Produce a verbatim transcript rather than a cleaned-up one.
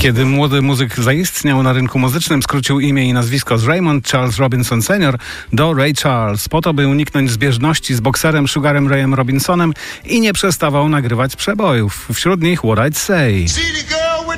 Kiedy młody muzyk zaistniał na rynku muzycznym, skrócił imię i nazwisko z Raymond Charles Robinson senior do Ray Charles, po to, by uniknąć zbieżności z bokserem Sugarem Rayem Robinsonem i nie przestawał nagrywać przebojów. Wśród nich What I'd Say.